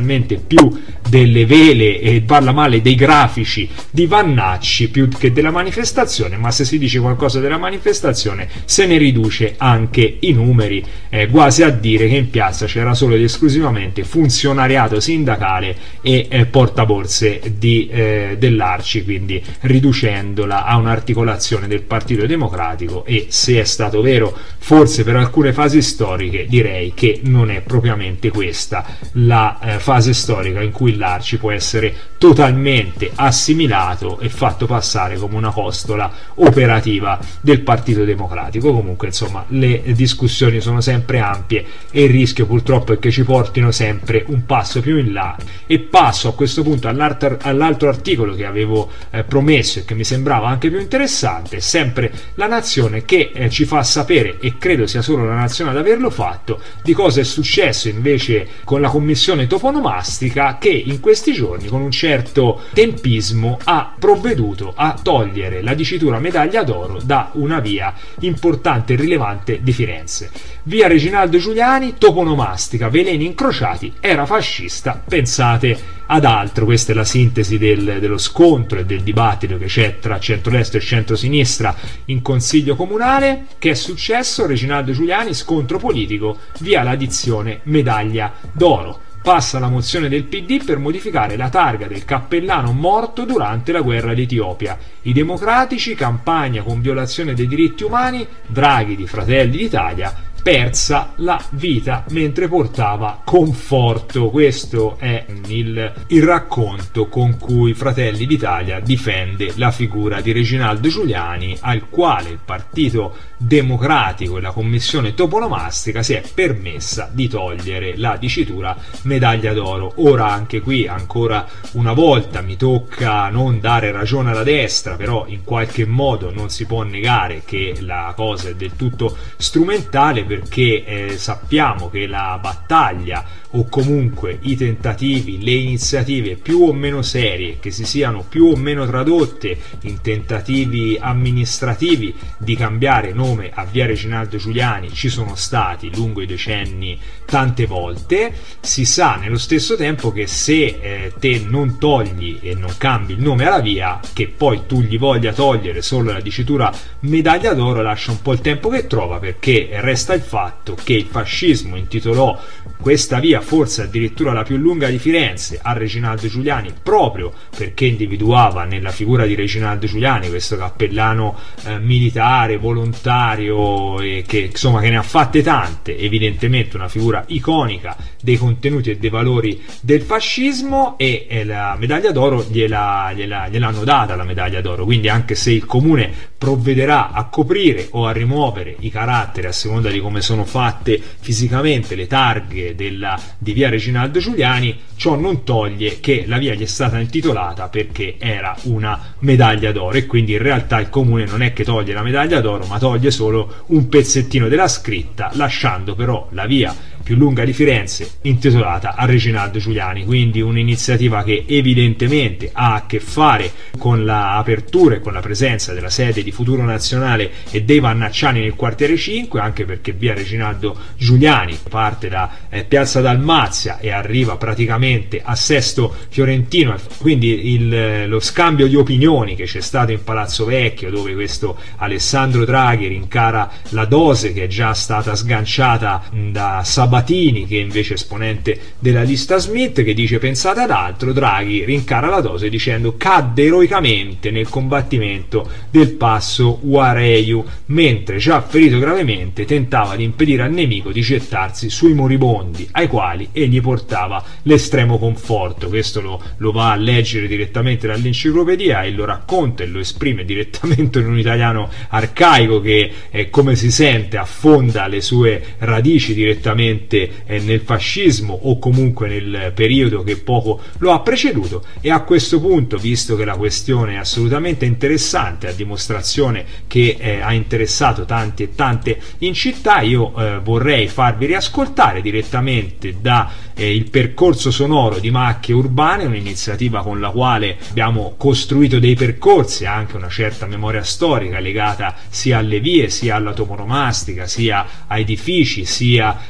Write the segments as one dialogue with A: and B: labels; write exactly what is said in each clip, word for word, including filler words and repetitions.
A: fondamentalmente più delle vele e parla male dei grafici di Vannacci più che della manifestazione, ma se si dice qualcosa della manifestazione se ne riduce anche i numeri, eh, quasi a dire che in piazza c'era solo ed esclusivamente funzionariato sindacale e eh, portaborse di, eh, dell'Arci, quindi riducendola a un'articolazione del Partito Democratico. E se è stato vero forse per alcune fasi storiche, direi che non è propriamente questa la eh, fase storica in cui l'Arci può essere totalmente assimilato e fatto passare come una costola operativa del Partito Democratico. Comunque insomma le discussioni sono sempre ampie e il rischio purtroppo è che ci portino sempre un passo più in là. E passo a questo punto all'altro, all'altro articolo che avevo eh, promesso e che mi sembrava anche più interessante, sempre La Nazione, che eh, ci fa sapere, e credo sia solo La Nazione ad averlo fatto, di cosa è successo invece con la commissione toponomastica, che in questi giorni con un certo tempismo ha provveduto a togliere la dicitura medaglia d'oro da una via importante e rilevante di Firenze. Via Reginaldo Giuliani, toponomastica, veleni incrociati, era fascista, pensate ad altro. Questa è la sintesi del, dello scontro e del dibattito che c'è tra centrodestra e centrosinistra in consiglio comunale. Che è successo? Reginaldo Giuliani, scontro politico, via l'addizione medaglia d'oro. Passa la mozione del P D per modificare la targa del cappellano morto durante la guerra d'Etiopia. I democratici, campagna con violazione dei diritti umani, Draghi di Fratelli d'Italia, persa la vita mentre portava conforto. Questo è il, il racconto con cui Fratelli d'Italia difende la figura di Reginaldo Giuliani, al quale il Partito Democratico e la commissione toponomastica si è permessa di togliere la dicitura medaglia d'oro. Ora anche qui ancora una volta mi tocca non dare ragione alla destra, però in qualche modo non si può negare che la cosa è del tutto strumentale, perché eh, sappiamo che la battaglia, o comunque i tentativi, le iniziative più o meno serie, che si siano più o meno tradotte in tentativi amministrativi di cambiare nome a via Reginaldo Giuliani, ci sono stati lungo i decenni tante volte. Si sa nello stesso tempo che se eh, te non togli e non cambi il nome alla via, che poi tu gli voglia togliere solo la dicitura medaglia d'oro, lascia un po' il tempo che trova, perché resta il fatto che il fascismo intitolò questa via, forse addirittura la più lunga di Firenze, a Reginaldo Giuliani, proprio perché individuava nella figura di Reginaldo Giuliani questo cappellano eh, militare, volontario, e che insomma che ne ha fatte tante, evidentemente una figura iconica dei contenuti e dei valori del fascismo. E, e la medaglia d'oro gliela, gliela, gliel'hanno data la medaglia d'oro, quindi anche se il comune provvederà a coprire o a rimuovere i caratteri a seconda di come sono fatte fisicamente le targhe della, di via Reginaldo Giuliani, ciò non toglie che la via gli è stata intitolata perché era una medaglia d'oro, e quindi in realtà il comune non è che toglie la medaglia d'oro, ma toglie solo un pezzettino della scritta, lasciando però la via più lunga di Firenze intitolata a Reginaldo Giuliani. Quindi un'iniziativa che evidentemente ha a che fare con l'apertura e con la presenza della sede di Futuro Nazionale e dei Vannacciani nel quartiere cinque, anche perché via Reginaldo Giuliani parte da eh, Piazza Dalmazia e arriva praticamente a Sesto Fiorentino, quindi il, lo scambio di opinioni che c'è stato in Palazzo Vecchio, dove questo Alessandro Draghi rincara la dose che è già stata sganciata da Sabatini, che è invece esponente della lista Smith, che dice pensate ad altro. Draghi rincara la dose dicendo cadde eroicamente nel combattimento del passo Uareiu, mentre già ferito gravemente tentava di impedire al nemico di gettarsi sui moribondi ai quali egli portava l'estremo conforto. Questo lo, lo va a leggere direttamente dall'enciclopedia e lo racconta e lo esprime direttamente in un italiano arcaico che è, come si sente, affonda le sue radici direttamente eh, nel fascismo, o comunque nel periodo che poco lo ha preceduto. E a questo punto, visto che la questione è assolutamente interessante, a dimostrazione che eh, ha interessato tanti e tante in città, io eh, vorrei farvi riascoltare direttamente da eh, il percorso sonoro di Macchie Urbane, un'iniziativa con la quale abbiamo costruito dei percorsi, anche una certa memoria storica legata sia alle vie, sia alla toponomastica, sia a edifici, sia ad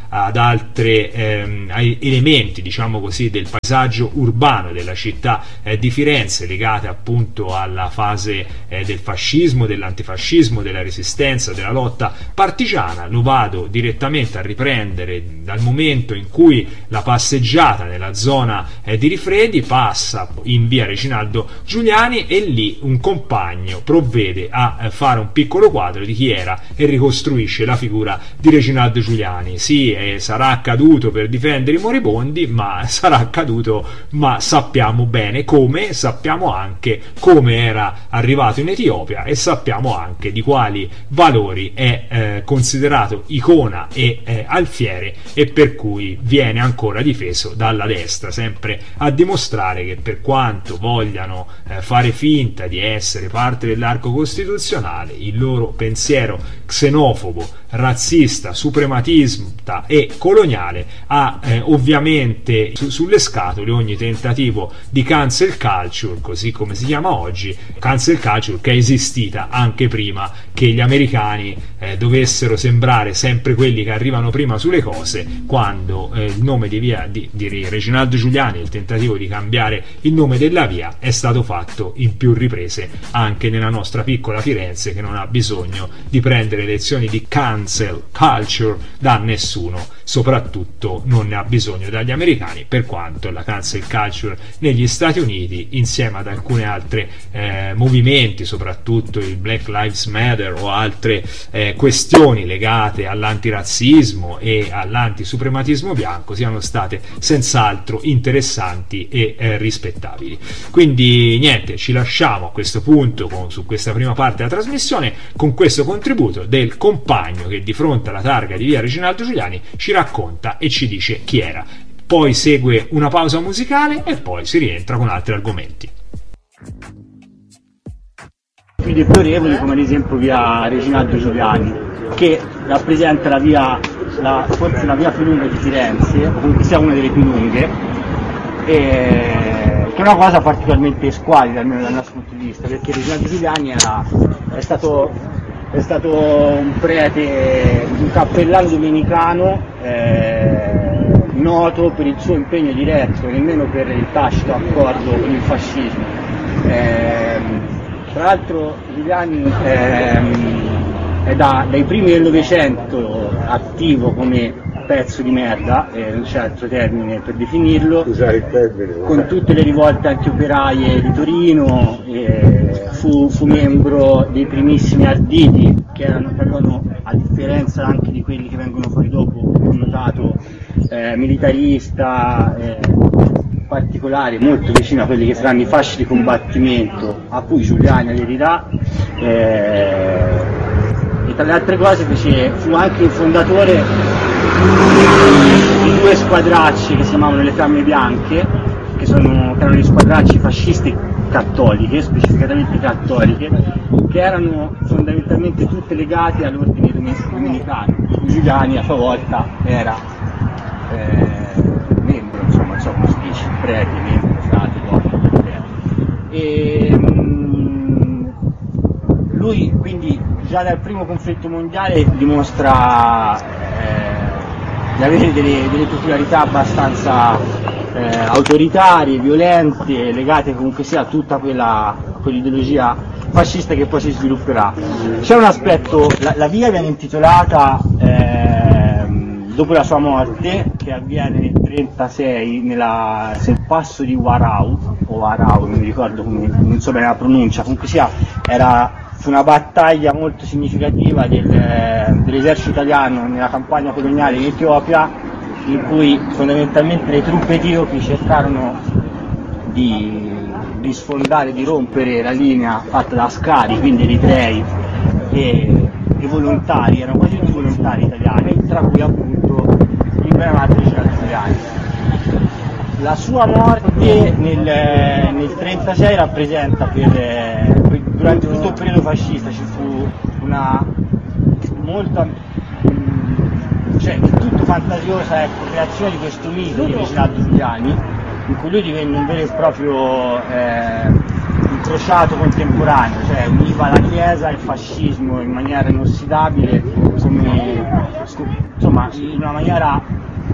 A: altre ehm, elementi, diciamo così, del paesaggio urbano della città eh, di Firenze, legate appunto alla fase eh, del fascismo, dell'antifascismo, della resistenza, della lotta partigiana. Lo vado direttamente a riprendere dal momento in cui la passeggiata nella zona eh, di Rifredi passa in via Reginaldo Giuliani, e lì un compagno provvede a eh, fare un piccolo quadro di chi era e ricostruisce la figura di Reginaldo Giuliani. Sì, eh, sarà caduto per difendere i moribondi, ma sarà caduto, ma sappiamo bene come, sappiamo anche come era arrivato in Etiopia, e sappiamo anche di quali valori è eh, considerato icona e eh, alfiere, e per cui viene ancora difeso dalla destra, sempre a dimostrare che, per quanto vogliano eh, fare finta di essere parte dell'arco costituzionale, il loro pensiero xenofobo, razzista, suprematista e coloniale ha eh, ovviamente su, sulle scatole ogni tentativo di cancel culture, così come si chiama oggi, cancel culture che è esistita anche prima che gli americani eh, dovessero sembrare sempre quelli che arrivano prima sulle cose, quando eh, il nome di via di, di Reginaldo Giuliani, il tentativo di cambiare il nome della via, è stato fatto in più riprese anche nella nostra piccola Firenze, che non ha bisogno di prendere lezioni di cancel culture da nessuno, soprattutto non ne ha bisogno dagli americani, per quanto la cancel culture negli Stati Uniti, insieme ad alcune altre eh, movimenti, soprattutto il Black Lives Matter o altre eh, questioni legate all'antirazzismo e all'antisuprematismo bianco, siano state senz'altro interessanti e eh, rispettabili. Quindi niente, ci lasciamo a questo punto con, su questa prima parte della trasmissione con questo contributo del compagno che di fronte alla targa di via Reginaldo Giuliani ci racconta e ci dice chi era. Poi segue una pausa musicale e poi si rientra con altri argomenti.
B: Più deplorevoli, come ad esempio via Reginaldo Giuliani, che rappresenta la via, la, forse la via più lunga di Firenze, o comunque sia una delle più lunghe, e che è una cosa particolarmente squalida, almeno dal nostro punto di vista, perché Reginaldo Giuliani era, è stato è stato un prete, un cappellano domenicano eh, noto per il suo impegno diretto, nemmeno per il tacito accordo con il fascismo. Eh, tra l'altro Giuliani eh, è da, dai primi del Novecento attivo come pezzo di merda, eh, non c'è altro termine per definirlo, con tutte le rivolte antioperaie di Torino, eh, fu, fu membro dei primissimi Arditi, che erano, che avevano, a differenza anche di quelli che vengono fuori dopo, un connotato eh, militarista, eh, particolare, molto vicino a quelli che saranno i fasci di combattimento a cui Giuliani aderirà. Eh, e tra le altre cose fece, fu anche il fondatore di due squadracci che si chiamavano le Fiamme Bianche, che, sono, che erano gli squadracci fasciste cattoliche, specificatamente cattoliche, che erano fondamentalmente tutte legate all'ordine domenicano. Giuliani a sua volta era eh, membro, insomma, non so come si dice, prete, membro, frate, dopo, e mh, lui quindi già dal primo conflitto mondiale dimostra eh, di avere delle, delle peculiarità abbastanza eh, autoritarie, violente, legate comunque sia a tutta quella quell'ideologia fascista che poi si svilupperà. C'è un aspetto, la, la via viene intitolata eh, dopo la sua morte, che avviene nel trentasei nella, nel passo di Warau, o Warau, non mi ricordo come, non so bene la pronuncia, comunque sia, era fu una battaglia molto significativa del, dell'esercito italiano nella campagna coloniale in Etiopia, in cui fondamentalmente le truppe etiopi cercarono di, di sfondare, di rompere la linea fatta da Ascari, quindi eritrei e, e volontari, erano quasi tutti volontari italiani, tra cui appunto l'imbranato Reginaldo Giuliani. La sua morte nel, nel trentasei rappresenta per, per durante tutto il periodo fascista ci fu una molta, cioè tutto fantasiosa, ecco, creazione di questo mito di Reginaldo Giuliani, in cui lui divenne un vero e proprio eh, incrociato contemporaneo, cioè univa la Chiesa e il fascismo in maniera inossidabile, come, insomma, in una maniera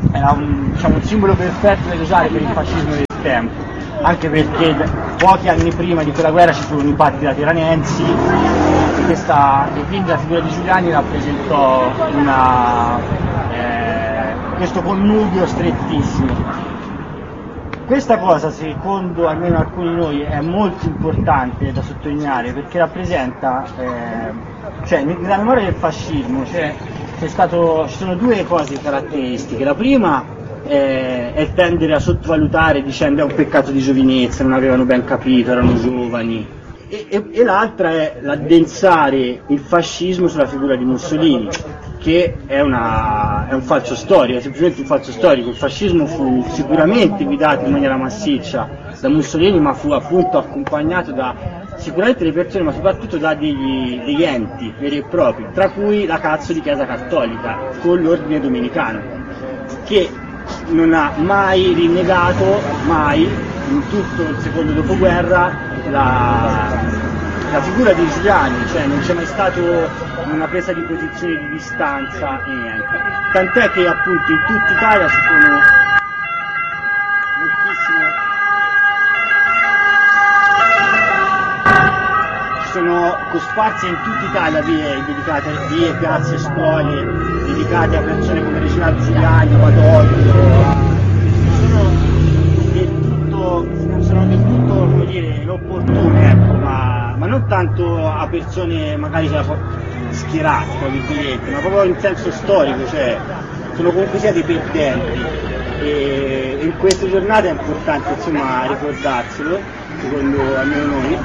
B: era un, diciamo, un simbolo perfetto da usare per il fascismo del tempo, anche perché pochi anni prima di quella guerra ci furono i patti lateranensi e, questa, e quindi la figura di Giuliani rappresentò una, eh, questo connubio strettissimo. Questa cosa, secondo almeno alcuni di noi, è molto importante da sottolineare perché rappresenta, eh, cioè nella memoria del fascismo cioè, c'è stato, ci sono due cose caratteristiche. La prima eh, è tendere a sottovalutare dicendo è un peccato di giovinezza, non avevano ben capito, erano giovani. E, e, e l'altra è l'addensare il fascismo sulla figura di Mussolini, che è, una, è un falso storico, è semplicemente un falso storico. Il fascismo fu sicuramente guidato in maniera massiccia da Mussolini, ma fu appunto accompagnato da sicuramente le persone, ma soprattutto da degli, degli enti veri e propri, tra cui la cazzo di Chiesa Cattolica, con l'ordine domenicano, che non ha mai rinnegato, mai, in tutto il secondo dopoguerra, la, la figura di Giuliani, cioè non c'è mai stato una presa di posizione di distanza e niente. Tant'è che appunto in tutta Italia ci sono moltissime, ci sono cosparse in tutta Italia vie dedicate, vie, piazze, scuole dedicate a persone come Reginaldo Giuliani, Badoglio, sono del tutto, sono del tutto, come dire, inopportune, ecco, ma, ma non tanto a persone magari schierate, tra virgolette, ma proprio in senso storico, cioè sono comunque sia dei perdenti e in queste giornate è importante insomma ricordarselo, secondo almeno noi,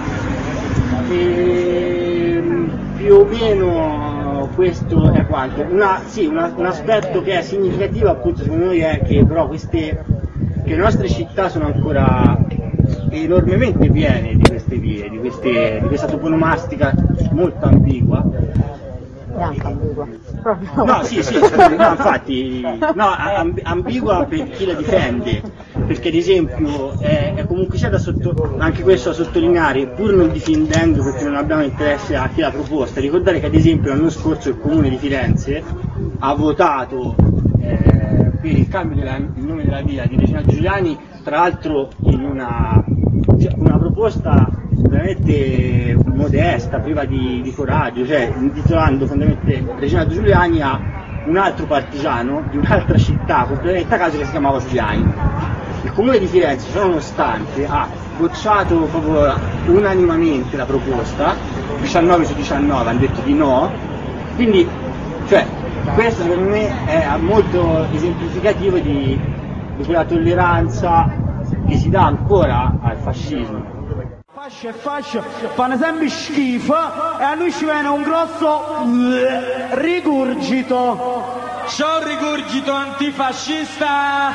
B: e più o meno questo è quanto. Una, sì, una, un aspetto che è significativo appunto secondo noi è che però queste, che le nostre città sono ancora enormemente piene di queste vie, di, queste, di questa toponomastica molto ambigua.
C: Neanche ambigua, proprio.
B: No, sì, sì, no, infatti, no, amb- ambigua per chi la difende, perché ad esempio è, è comunque c'è da sotto, anche questo da sottolineare, pur non difendendo perché non abbiamo interesse a chi l'ha proposta, ricordare che ad esempio l'anno scorso il Comune di Firenze ha votato eh, per il cambio del nome della via di Reginaldo Giuliani, tra l'altro in una, cioè, una proposta veramente modesta, priva di, di coraggio, cioè intitolando fondamentalmente Reginaldo Giuliani a un altro partigiano di un'altra città completamente a caso che si chiamava Giuliani. Il Comune di Firenze, nonostante, ha bocciato proprio unanimamente la proposta, diciannove su diciannove hanno detto di no, quindi cioè, questo secondo me è molto esemplificativo di, di quella tolleranza che si dà ancora al fascismo.
D: Fascia e fascia fanno sempre schifo e a lui ci viene un grosso rigurgito.
E: C'è un rigurgito antifascista.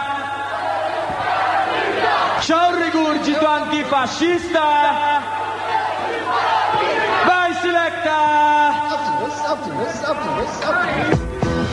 E: C'è un rigurgito antifascista. Vai Selecta.